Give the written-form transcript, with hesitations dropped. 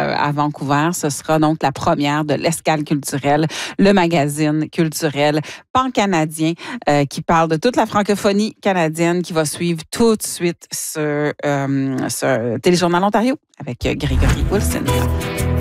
à Vancouver. Ce sera donc la première de l'Escale culturelle, le magazine culturel pan-canadien qui parle de toute la francophonie canadienne qui va suivre tout de suite ce Téléjournal Ontario avec Grégory Wilson.